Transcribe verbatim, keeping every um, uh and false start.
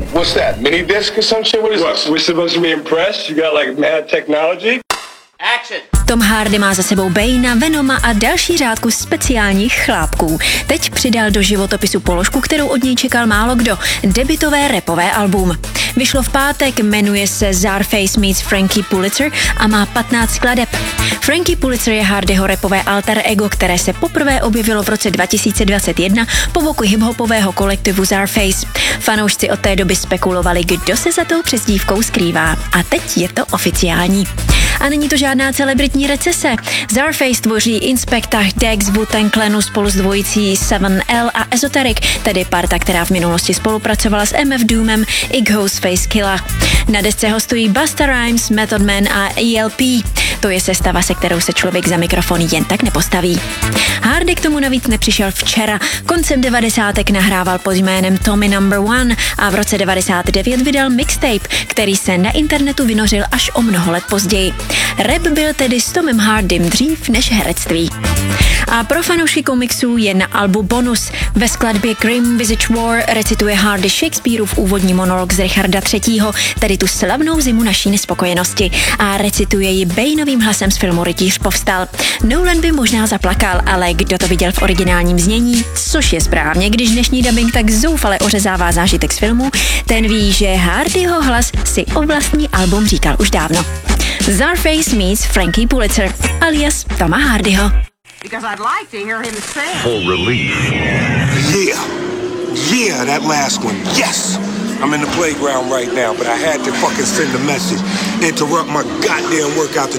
What's that? Mini disc or some shit? What is What, this? we're supposed to be impressed? You got like mad technology? Action! Tom Hardy má za sebou Banea, Venoma a další řádku speciálních chlápků. Teď přidal do životopisu položku, kterou od něj čekal málo kdo. Debutové rapové album. Vyšlo v pátek, jmenuje se Czarface meets Frankie Pulitzer a má patnáct skladeb. Frankie Pulitzer je Hardyho rapové alter ego, které se poprvé objevilo v roce dva tisíce dvacet jedna po boku hiphopového kolektivu Czarface. Fanoušci od té doby spekulovali, kdo se za tou přezdívkou skrývá. A teď je to oficiální. A není to žádná celebritní recese. Czarface tvoří Inspectah, Dex, Wu-Tang Clanu spolu s dvojicí seven L a Esoteric, tedy parta, která v minulosti spolupracovala s M F Doomem i Ghostface Killah. Na desce hostují Busta Rhymes, Method Man a E L P. To je sestava, se kterou se člověk za mikrofon jen tak nepostaví. Hardy k tomu navíc nepřišel včera. Koncem devadesátek nahrával pod jménem Tommy Number One a v roce devadesát devět vydal mixtape, který se na internetu vynořil až o mnoho let později. Rap byl tedy s Tomem Hardym dřív než herectví. A pro fanoušky komiksů je na albu bonus. Ve skladbě Grim Visage War recituje Hardy Shakespeareův úvodní monolog z Richarda třetího, tedy tu slavnou zimu naší nespokojenosti, a recituje ji Baneovým hlasem z filmu Rytíř povstal. Nolan by možná zaplakal, ale kdo to viděl v originálním znění, což je správně, když dnešní dubbing tak zoufale ořezává zážitek z filmu, ten ví, že Hardyho hlas si o vlastní album říkal už dávno. Czarface meets Frankie Pulitzer, alias Toma Hardyho. Because I'd like to hear him sing. Full relief. Yeah. Yeah, that last one. Yes. I'm in the playground right now, but I had to fucking send a message. Interrupt my goddamn workout to